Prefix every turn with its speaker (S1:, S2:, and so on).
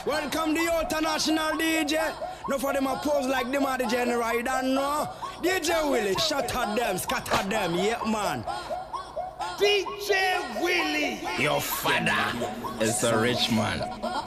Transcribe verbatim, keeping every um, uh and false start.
S1: Welcome the international D J. No for them a pose like them are the general, you don't know. D J Willie, shut at them, scatter them, yeah man.
S2: D J Willie,
S3: your father is a rich man.